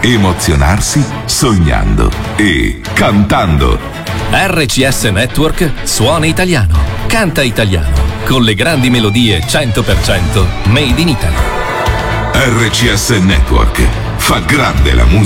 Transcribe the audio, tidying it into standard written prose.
emozionarsi sognando e cantando. RCS Network suona italiano, canta italiano, con le grandi melodie 100% made in Italy. RCS Network fa grande la musica